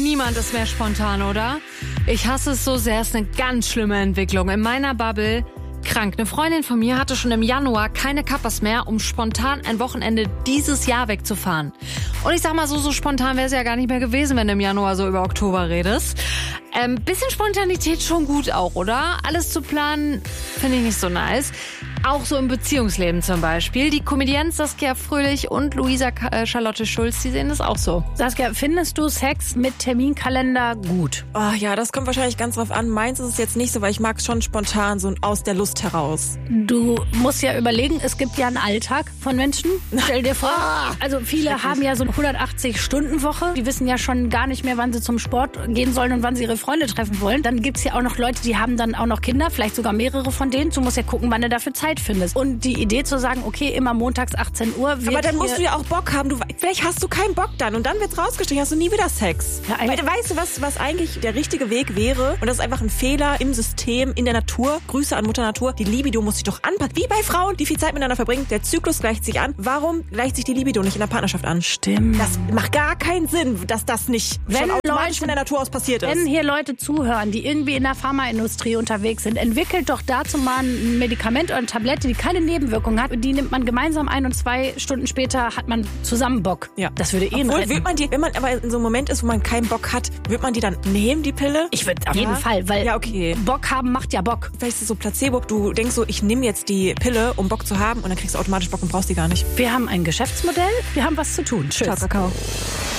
niemand ist mehr spontan, oder? Ich hasse es so sehr, es ist eine ganz schlimme Entwicklung. In meiner Bubble krank. Eine Freundin von mir hatte schon im Januar keine Kappas mehr, um spontan ein Wochenende dieses Jahr wegzufahren. Und ich sag mal so spontan wäre es ja gar nicht mehr gewesen, wenn du im Januar so über Oktober redest. Bisschen Spontanität schon gut auch, oder? Alles zu planen, finde ich nicht so nice. Auch so im Beziehungsleben zum Beispiel. Die Comedians Saskia Fröhlich und Luisa Charlotte Schulz, die sehen das auch so. Saskia, findest du Sex mit Terminkalender gut? Oh ja, das kommt wahrscheinlich ganz drauf an. Meins ist es jetzt nicht so, weil ich mag es schon spontan, so aus der Lust heraus. Du musst ja überlegen, es gibt ja einen Alltag von Menschen. Stell dir vor, also viele haben ja so eine 180-Stunden-Woche. Die wissen ja schon gar nicht mehr, wann sie zum Sport gehen sollen und wann sie ihre Freunde treffen wollen. Dann gibt's ja auch noch Leute, die haben dann auch noch Kinder, vielleicht sogar mehrere von denen. Du musst ja gucken, wann du dafür Zeit findest. Und die Idee zu sagen, okay, immer montags 18 Uhr. Aber dann musst du ja auch Bock haben. Vielleicht hast du keinen Bock dann und dann wird's rausgestrichen, hast du nie wieder Sex. Ja, weißt du, was eigentlich der richtige Weg wäre? Und das ist einfach ein Fehler im System, in der Natur. Grüße an Mutter Natur. Die Libido muss sich doch anpassen. Wie bei Frauen, die viel Zeit miteinander verbringen. Der Zyklus gleicht sich an. Warum gleicht sich die Libido nicht in der Partnerschaft an? Stimmt. Das macht gar keinen Sinn, dass das nicht schon automatisch von der Natur aus passiert ist. Wenn hier Leute zuhören, die irgendwie in der Pharmaindustrie unterwegs sind, entwickelt doch dazu mal ein Medikament oder eine Tablette, die keine Nebenwirkungen hat. Die nimmt man gemeinsam ein und 2 Stunden später hat man zusammen Bock. Ja. Das würde retten. Wird man die, wenn man aber in so einem Moment ist, wo man keinen Bock hat, wird man die dann nehmen, die Pille? Ich würde auf jeden Fall, weil okay. Bock haben macht ja Bock. Vielleicht ist es so Placebo. Du denkst so, ich nehme jetzt die Pille, um Bock zu haben und dann kriegst du automatisch Bock und brauchst die gar nicht. Wir haben ein Geschäftsmodell, wir haben was zu tun. Tschüss. Ciao, Kakao.